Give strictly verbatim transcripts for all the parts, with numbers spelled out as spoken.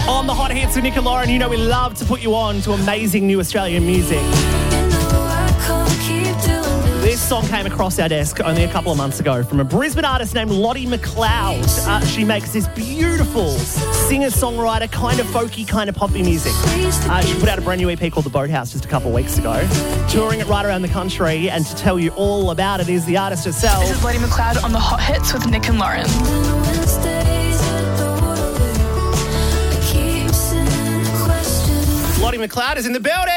On the Hot Hits with Nick and Lauren, you know we love to put you on to amazing new Australian music. This song came across our desk only a couple of months ago from a Brisbane artist named Lottie McLeod. Uh, she makes this beautiful singer-songwriter, kind of folky, kind of poppy music. Uh, she put out a brand new E P called The Boathouse just a couple of weeks ago, touring it right around the country, and to tell you all about it is the artist herself. This is Lottie McLeod on the Hot Hits with Nick and Lauren. Lottie McLeod is in the building!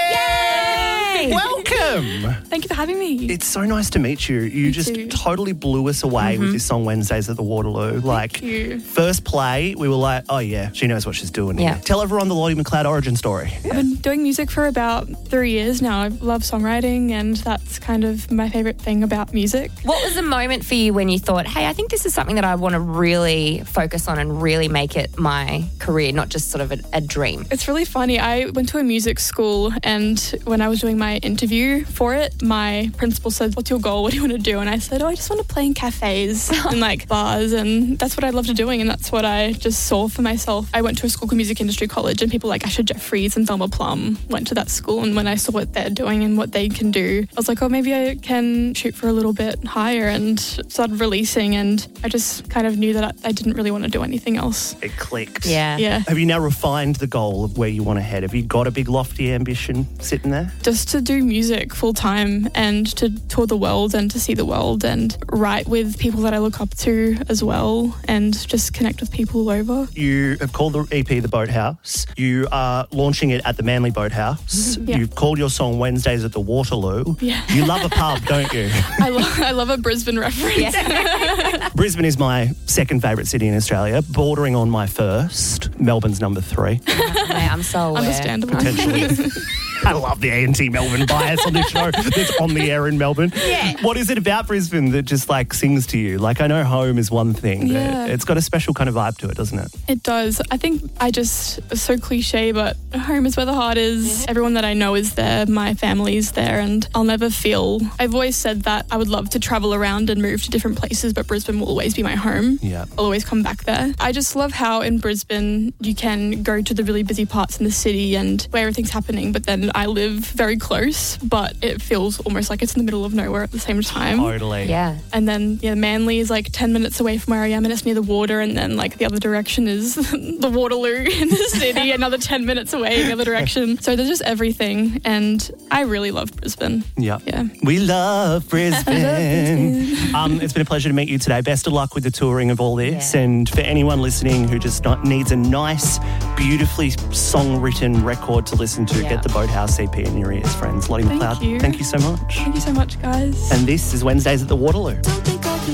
Yay! Welcome! Thank you for having me. It's so nice to meet you. You Me just too. totally blew us away Mm-hmm. with this song Wednesdays at the Waterloo. Like, you. first play, we were like, oh yeah, she knows what she's doing Yeah. here. Tell everyone the Lottie McLeod origin story. I've been doing music for about three years now. I love songwriting, and that's kind of my favourite thing about music. What was the moment for you when you thought, hey, I think this is something that I want to really focus on and really make it my career, not just sort of a, a dream? It's really funny. I went to a music school, and when I was doing my interview for it, my principal said, what's your goal? What do you want to do? And I said, oh, I just want to play in cafes and like bars, and that's what I loved doing, and that's what I just saw for myself. I went to a school called Music Industry College, and people like Asher Jeffries and Thelma Plum went to that school, and when I saw what they're doing and what they can do, I was like, oh, maybe I can shoot for a little bit higher, and started releasing, and I just kind of knew that I, I didn't really want to do anything else. It clicked. Yeah. Yeah. Have you now refined the goal of where you want to head? Have you got a big lofty ambition sitting there? Just to do music full time and to tour the world and to see the world and write with people that I look up to as well and just connect with people all over. You have called the E P The Boathouse. You are launching it at the Manly Boathouse. Yeah. You've called your song Wednesdays at the Waterloo. Yeah. You love a pub, don't you? I, lo- I love a Brisbane reference. Brisbane is my second favourite city in Australia, bordering on my first. Melbourne's number three. Mate, I'm so aware. Understandable. Potentially. I love the anti-Melbourne bias on this show that's on the air in Melbourne. Yeah. What is it about Brisbane that just like sings to you? Like I know home is one thing, but Yeah. it's got a special kind of vibe to it, doesn't it? It does. I think I just, it's so cliche, but home is where the heart is. Everyone that I know is there. My family's there, and I'll never feel, I've always said that I would love to travel around and move to different places, but Brisbane will always be my home. Yeah. I'll always come back there. I just love how in Brisbane you can go to the really busy parts in the city and where everything's happening, but then I live very close, but it feels almost like it's in the middle of nowhere at the same time. Totally. Yeah. And then, yeah, Manly is like ten minutes away from where I am, and it's near the water, and then like the other direction is the Waterloo in the city, another ten minutes away in the other direction. So there's just everything, and I really love Brisbane. Yeah. Yeah. We love Brisbane. um, it's been a pleasure to meet you today. Best of luck with the touring of all this. Yeah. And for anyone listening who just not, needs a nice, beautifully song-written record to listen to, Yeah. get the Boathouse E P in your ears, friends. Lottie Thank McLeod, you. thank you so much. Thank you so much, guys. And this is Wednesdays at the Waterloo. Don't think